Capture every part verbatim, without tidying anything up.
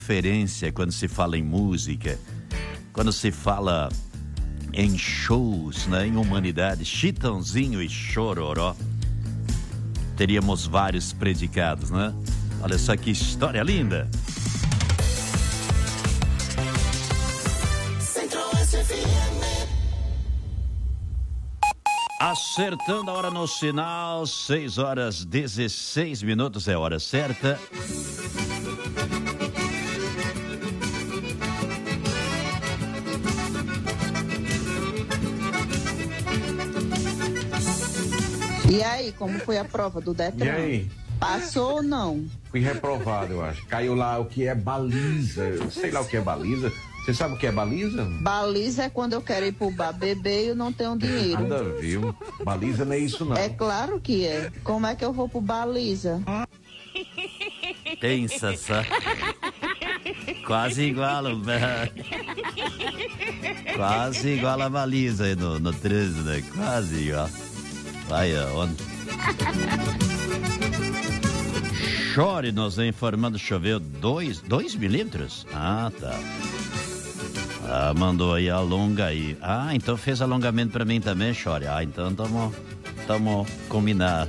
referência quando se fala em música, quando se fala em shows, né, em humanidade, Chitãozinho e Chororó. Teríamos vários predicados, né? Olha só que história linda. Acertando a hora no sinal, seis horas dezesseis minutos é a hora certa. E aí, como foi a prova do Detran? E aí? Passou ou não? Fui reprovado, eu acho. Caiu lá o que é baliza. Eu sei lá o que é baliza. Você sabe o que é baliza? Baliza é quando eu quero ir pro bar beber e eu não tenho dinheiro. Nada, viu? Baliza não é isso, não. É claro que é. Como é que eu vou pro baliza? Pensa só. Quase igual, quase igual a baliza aí no, no trânsito, né? Quase igual. Vai aonde? Chore nos informando, choveu dois, dois milímetros? Ah, tá. Ah, mandou aí alonga aí. Ah, então fez alongamento pra mim também, Chore. Ah, então tamo, tamo combinado.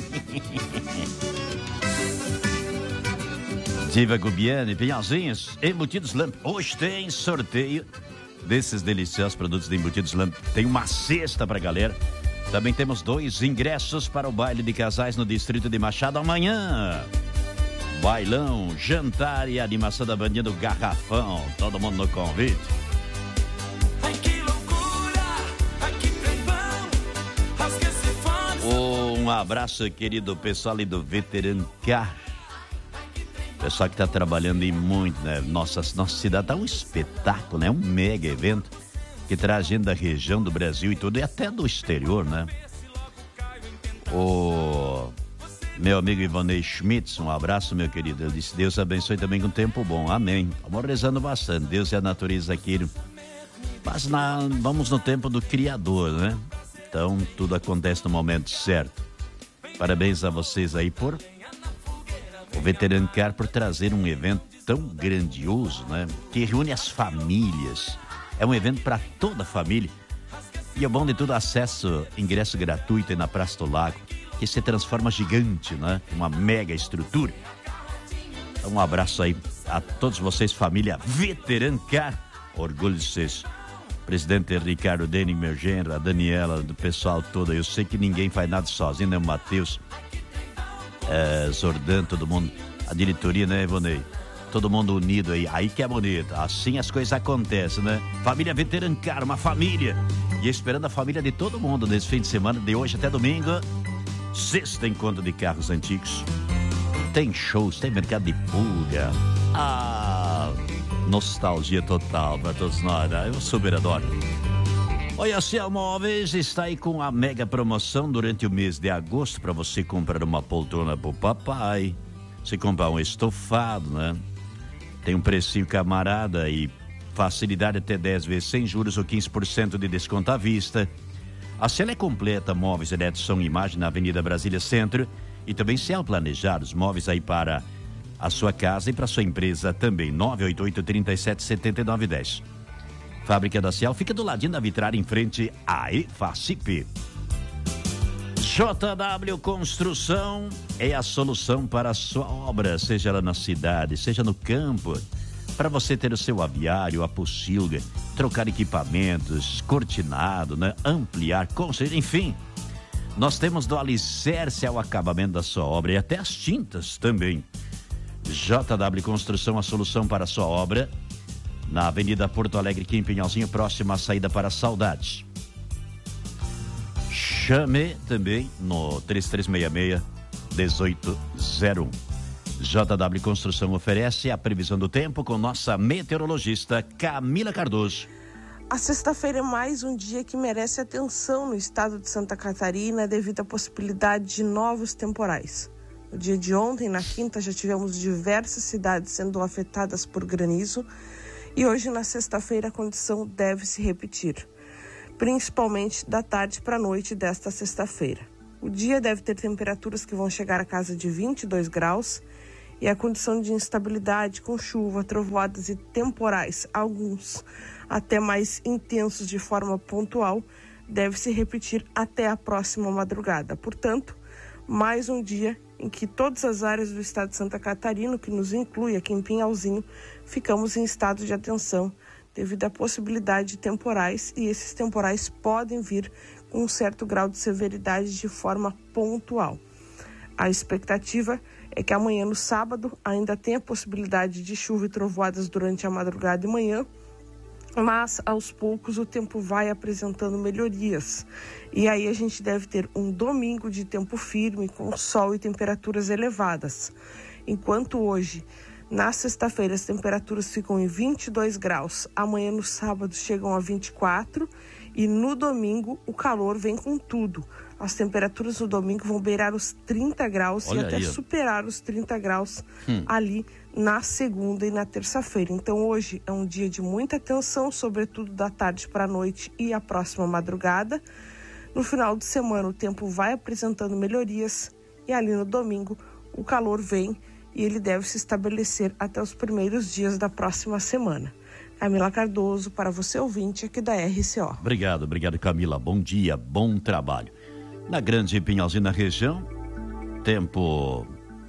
Diva Gubiane, Pinhalzinhos, Embutidos Lamp. Hoje tem sorteio desses deliciosos produtos de Embutidos Lamp. Tem uma cesta pra galera. Também temos dois ingressos para o baile de casais no distrito de Machado amanhã. Bailão, jantar e animação da bandinha do Garrafão. Todo mundo no convite. Ai, que loucura! Ai, que trembão! Rasga-se fome! Um abraço, querido pessoal ali do Veteran Car. Pessoal que está trabalhando em muito, né? Nossa, nossa cidade tá um espetáculo, né? Um mega evento que traz gente da região do Brasil e tudo, e até do exterior, né? O meu amigo Ivonei Schmitz, um abraço, meu querido. Eu disse, Deus abençoe também com tempo bom, amém. Estamos rezando bastante, Deus e a natureza aqui. Mas na, vamos no tempo do Criador, né? Então, tudo acontece no momento certo. Parabéns a vocês aí por o Veteran Car, por trazer um evento tão grandioso, né? Que reúne as famílias. É um evento para toda a família. E o bom de tudo, acesso, ingresso gratuito aí na Praça do Lago, que se transforma gigante, né? Uma mega estrutura. Então, um abraço aí a todos vocês, família Veteran Car. Orgulho de vocês. Presidente Ricardo Denning, meu genro, a Daniela, do pessoal todo. Eu sei que ninguém faz nada sozinho, né? O Matheus, é, Zordan, todo mundo. A diretoria, né, Ivonei? Todo mundo unido aí, aí que é bonito. Assim as coisas acontecem, né? Família Veteran Car, uma família. E esperando a família de todo mundo nesse fim de semana, de hoje até domingo. Sexta encontro de carros antigos. Tem shows, tem mercado de pulga. Ah, nostalgia total para todos nós, né? Eu super adoro. Olha, a Ciel Móveis está aí com a mega promoção durante o mês de agosto para você comprar uma poltrona pro papai. Se comprar um estofado, né? Tem um precinho camarada e facilidade até dez vezes sem juros ou quinze por cento de desconto à vista. A Ciel é completa, móveis, eletros, som e imagem na Avenida Brasília Centro. E também Ciel Planejados, móveis aí para a sua casa e para a sua empresa também. nove oito oito, três sete, sete nove um zero. Fábrica da Ciel fica do ladinho da Vitrar, em frente à EFACIP. J W Construção é a solução para a sua obra, seja ela na cidade, seja no campo. Para você ter o seu aviário, a pocilga, trocar equipamentos, cortinado, né? Ampliar, consertar, enfim. Nós temos do alicerce ao acabamento da sua obra e até as tintas também. J W Construção, a solução para a sua obra, na Avenida Porto Alegre, aqui em Pinhalzinho, próxima à saída para Saudades. Chame também no três três seis seis, um oito zero um. J W Construção oferece a previsão do tempo com nossa meteorologista Camila Cardoso. A sexta-feira é mais um dia que merece atenção no estado de Santa Catarina devido à possibilidade de novos temporais. No dia de ontem, na quinta, já tivemos diversas cidades sendo afetadas por granizo e hoje, na sexta-feira, a condição deve se repetir, principalmente da tarde para a noite desta sexta-feira. O dia deve ter temperaturas que vão chegar a casa de vinte e dois graus E a condição de instabilidade com chuva, trovoadas e temporais, alguns até mais intensos de forma pontual, deve se repetir até a próxima madrugada. Portanto, mais um dia em que todas as áreas do estado de Santa Catarina, que nos inclui aqui em Pinhalzinho, ficamos em estado de atenção devido à possibilidade de temporais, e esses temporais podem vir com um certo grau de severidade de forma pontual. A expectativa é que amanhã, no sábado, ainda tenha a possibilidade de chuva e trovoadas durante a madrugada e manhã, mas aos poucos o tempo vai apresentando melhorias. E aí a gente deve ter um domingo de tempo firme, com sol e temperaturas elevadas. Enquanto hoje, na sexta-feira, as temperaturas ficam em vinte e dois graus, amanhã no sábado chegam a vinte e quatro e no domingo o calor vem com tudo. As temperaturas no domingo vão beirar os trinta graus Olha e até aí. superar os trinta graus hum. ali na segunda e na terça-feira. Então hoje é um dia de muita atenção, sobretudo da tarde para a noite e a próxima madrugada. No final de semana o tempo vai apresentando melhorias e ali no domingo o calor vem e ele deve se estabelecer até os primeiros dias da próxima semana. Camila Cardoso, para você ouvinte aqui da R C O. Obrigado, obrigado Camila, bom dia, bom trabalho. Na Grande Pinhalzinho, na região, tempo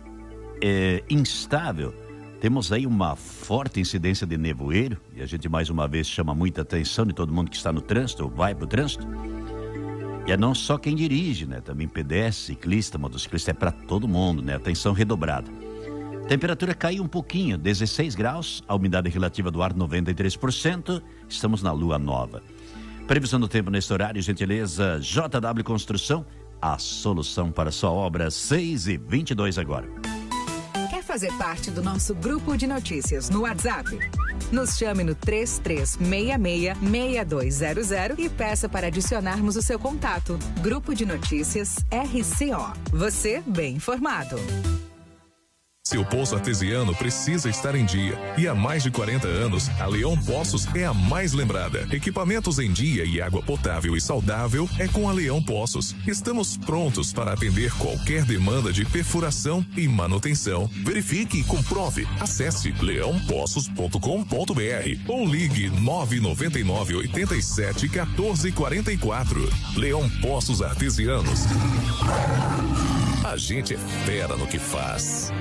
é, instável. Temos aí uma forte incidência de nevoeiro e a gente mais uma vez chama muita atenção de todo mundo que está no trânsito, ou vai para o trânsito. E é não só quem dirige, né? Também pedestre, ciclista, motociclista, é para todo mundo, né? Atenção redobrada. Temperatura caiu um pouquinho, dezesseis graus, a umidade relativa do ar noventa e três por cento, estamos na lua nova. Previsão do tempo neste horário, gentileza, J W Construção, a solução para sua obra, seis e vinte e dois agora. Quer fazer parte do nosso grupo de notícias no WhatsApp? Nos chame no três três seis seis, seis dois zero zero e peça para adicionarmos o seu contato. Grupo de Notícias R C O. Você bem informado. Seu poço artesiano precisa estar em dia. E há mais de quarenta anos, a Leão Poços é a mais lembrada. Equipamentos em dia e água potável e saudável é com a Leão Poços. Estamos prontos para atender qualquer demanda de perfuração e manutenção. Verifique e comprove. Acesse leão poços ponto com ponto b r ou ligue nove nove nove, oito sete, um quatro quatro quatro. Leão Poços Artesianos. A gente é fera no que faz.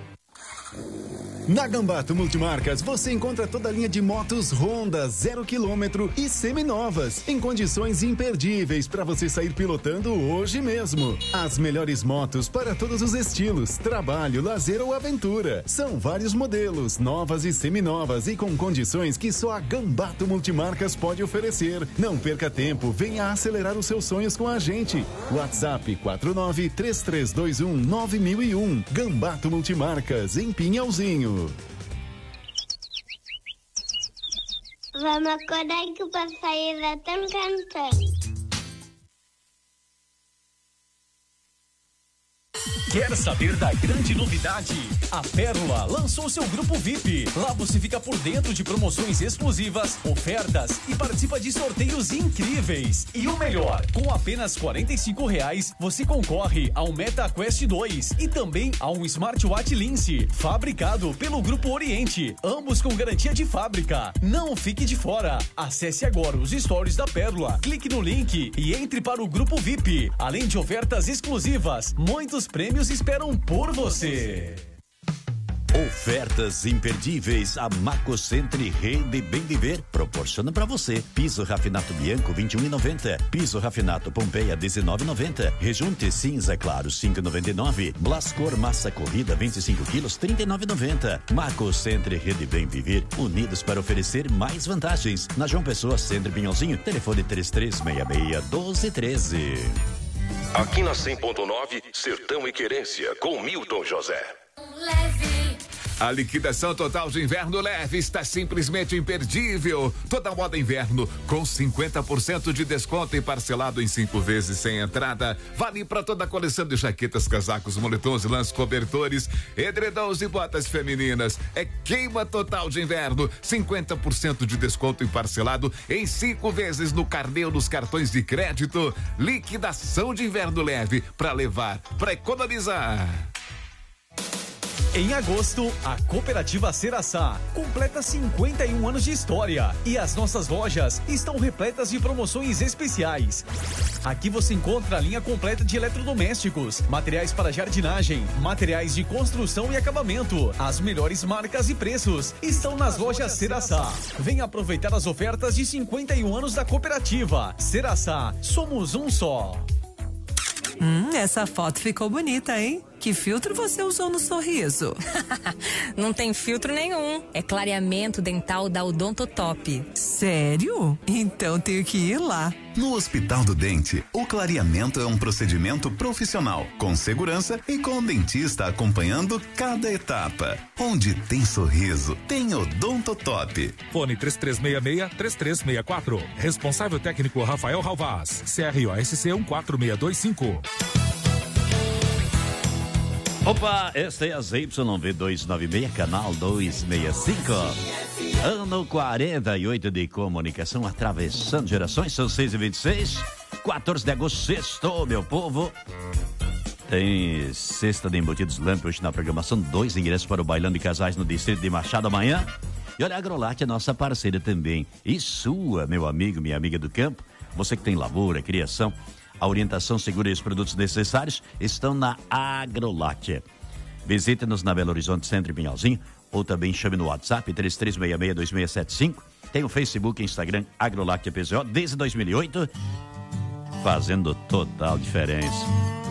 Na Gambato Multimarcas você encontra toda a linha de motos Honda zero quilômetro e seminovas em condições imperdíveis para você sair pilotando hoje mesmo. As melhores motos para todos os estilos, trabalho, lazer ou aventura. São vários modelos, novas e seminovas e com condições que só a Gambato Multimarcas pode oferecer. Não perca tempo, venha acelerar os seus sonhos com a gente. WhatsApp quatro nove três três dois um nove mil e um. Gambato Multimarcas em Pinhalzinho. Vamos acordar que o passarinho já tá cantando. Quer saber da grande novidade? A Pérola lançou seu grupo V I P. Lá você fica por dentro de promoções exclusivas, ofertas e participa de sorteios incríveis. E o melhor, com apenas quarenta e cinco reais, você concorre a um Meta Quest dois e também a um Smartwatch Lince, fabricado pelo Grupo Oriente, ambos com garantia de fábrica. Não fique de fora. Acesse agora os stories da Pérola, clique no link e entre para o grupo V I P. Além de ofertas exclusivas, muitos prêmios esperam por você. Ofertas imperdíveis. A Maco Centre Rede Bem Viver proporciona para você piso Rafinato Bianco vinte e um reais e noventa centavos, piso Rafinato Pompeia dezenove reais e noventa centavos, rejunte cinza claro cinco reais e noventa e nove centavos, Blascor massa corrida vinte e cinco quilos trinta e nove reais e noventa centavos. Maco Centre Rede Bem Viver, unidos para oferecer mais vantagens. Na João Pessoa, Centro Pinhalzinho, telefone três três seis seis, um dois um três. Aqui na cem ponto nove, Sertão e Querência, com Milton José. Leve. A liquidação total de inverno leve está simplesmente imperdível. Toda moda inverno com cinquenta por cento de desconto e parcelado em cinco vezes sem entrada. Vale para toda a coleção de jaquetas, casacos, moletons, lãs, cobertores, edredons e botas femininas. É queima total de inverno, cinquenta por cento de desconto e parcelado em cinco vezes no carnê ou nos cartões de crédito. Liquidação de inverno leve para levar, para economizar. Em agosto, a Cooperativa Seraçá completa cinquenta e um anos de história e as nossas lojas estão repletas de promoções especiais. Aqui você encontra a linha completa de eletrodomésticos, materiais para jardinagem, materiais de construção e acabamento. As melhores marcas e preços estão nas lojas Seraçá. Venha aproveitar as ofertas de cinquenta e um anos da Cooperativa. Seraçá, somos um só. Hum, essa foto ficou bonita, hein? Que filtro você usou no sorriso? Não tem filtro nenhum. É clareamento dental da Odontotop. Sério? Então tenho que ir lá. No Hospital do Dente, o clareamento é um procedimento profissional, com segurança e com o dentista acompanhando cada etapa. Onde tem sorriso, tem Odontotop. Fone três três seis seis, três três seis quatro. Responsável técnico Rafael Ralvaz. C R O S C um quatro seis dois cinco. Opa, esta é a Z Y V duzentos e noventa e seis, canal duzentos e sessenta e cinco. Ano quarenta e oito de comunicação, atravessando gerações, são seis e vinte e seis, quatorze de agosto, sextou, meu povo. Tem Sexta de Embutidos Lamp hoje na programação, dois ingressos para o Bailão de Casais no Distrito de Machado amanhã. E olha, a Agrolate é nossa parceira também. E sua, meu amigo, minha amiga do campo, você que tem lavoura, criação, a orientação segura e os produtos necessários estão na Agrolate. Visite-nos na Belo Horizonte Centro e Pinhalzinho, ou também chame no WhatsApp três três seis seis, dois seis sete cinco. Tem o Facebook e Instagram Agrolate P Z O desde dois mil e oito, fazendo total diferença.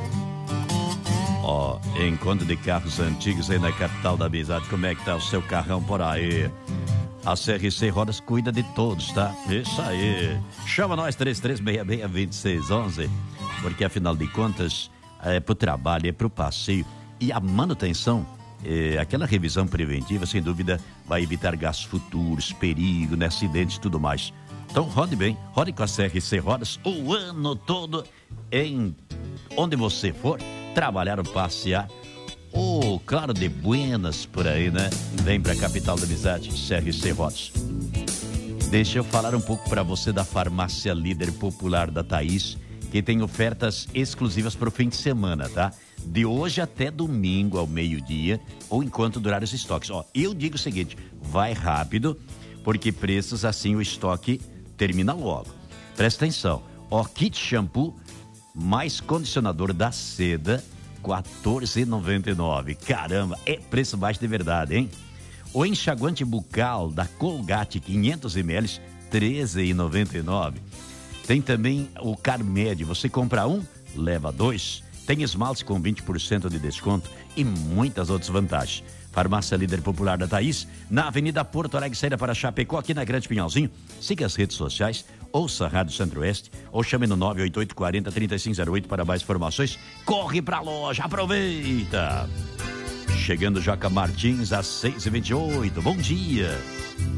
Ó, encontro de carros antigos aí na capital da amizade. Como é que tá o seu carrão por aí? A C R C Rodas cuida de todos, tá? Isso aí. Chama nós, três três seis seis, dois seis um um, porque afinal de contas, é pro trabalho, é pro passeio. E a manutenção, é, aquela revisão preventiva, sem dúvida, vai evitar gastos futuros, perigo, né, acidentes e tudo mais. Então, rode bem, rode com a C R C Rodas o ano todo, em onde você for, trabalhar ou passear. Ou, oh, claro, de buenas por aí, né? Vem pra capital da amizade, C R C Rodas. Deixa eu falar um pouco para você da Farmácia Líder Popular da Thaís, que tem ofertas exclusivas para o fim de semana, tá? De hoje até domingo ao meio-dia, ou enquanto durar os estoques. Ó, eu digo o seguinte, vai rápido, porque preços assim o estoque termina logo. Presta atenção, ó, kit shampoo mais condicionador da Seda, quatorze reais e noventa e nove centavos. Caramba, é preço baixo de verdade, hein? O enxaguante bucal da Colgate quinhentos mililitros, treze reais e noventa e nove centavos. Tem também o Carmed, você compra um, leva dois. Tem esmalte com vinte por cento de desconto e muitas outras vantagens. Farmácia Líder Popular da Thaís, na Avenida Porto Alegre, saída para Chapecó, aqui na Grande Pinhalzinho. Siga as redes sociais, ouça a Rádio Centro-Oeste ou chame no nove oito oito, quarenta, trinta e cinco zero oito para mais informações. Corre pra loja, aproveita! Chegando Joca Martins às seis e vinte e oito, bom dia!